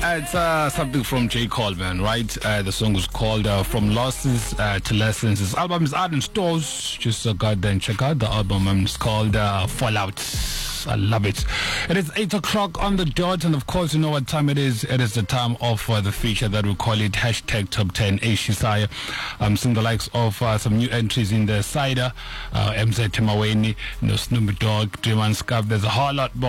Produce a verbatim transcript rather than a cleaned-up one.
Uh, it's uh, something from J. Cole, man, right? Uh, the song was called uh, From Losses uh, to Lessons. His album is out in stores. Just uh, go there and check out the album. Um, it's called uh, Fallout. I love it. It is eight o'clock on the dot, and of course, you know what time it is. It is the time of uh, the feature that we call it hashtag Top ten Ashisaya. I'm seeing the likes of uh, some new entries in the Cider, uh, M Z Timaweni, no Snoop Dogg, Dreaman Scuff. There's a whole lot more.